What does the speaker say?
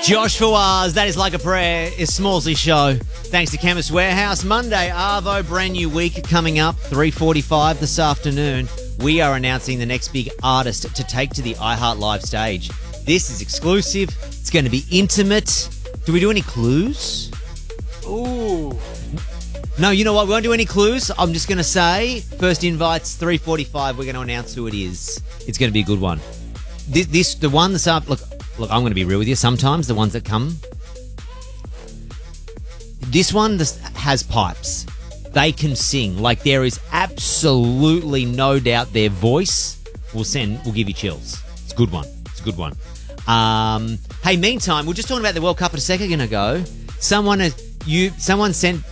Josh Fawaz, that is Like a Prayer, is Smallsy Show. Thanks to Chemist Warehouse. Monday, Arvo, brand new week coming up, 3:45 this afternoon. We are announcing the next big artist to take to the iHeart Live stage. This is exclusive. It's going to be intimate. Do we do any clues? Ooh. No, you know what? We won't do any clues. I'm just going to say, first invite's 3:45. We're going to announce who it is. It's going to be a good one. The one that's up. Look, I'm going to be real with you. Sometimes the ones that come, this one has pipes. They can sing. Like, there is absolutely no doubt their voice will give you chills. It's a good one. It's a good one. Hey, meantime, we're just talking about the World Cup a second ago. Someone sent